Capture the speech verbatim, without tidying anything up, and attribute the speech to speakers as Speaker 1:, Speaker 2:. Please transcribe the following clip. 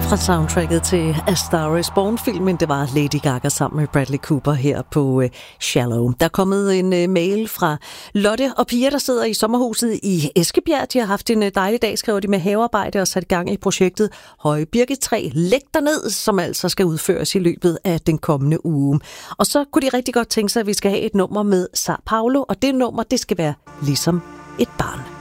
Speaker 1: fra soundtracket til A Star Is Born-filmen. Det var Lady Gaga sammen med Bradley Cooper her på uh, Shallow. Der er kommet en uh, mail fra Lotte og Pia, der sidder i sommerhuset i Eskebjerg. De har haft en uh, dejlig dag, skrev de, med havearbejde og sat gang i projektet Høje Birketræ Læg derned, som altså skal udføres i løbet af den kommende uge. Og så kunne de rigtig godt tænke sig, at vi skal have et nummer med Sao Paulo, og det nummer, det skal være Ligesom et barn.